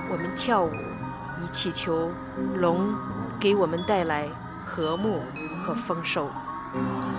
我们跳舞，以祈求龙给我们带来和睦和丰收。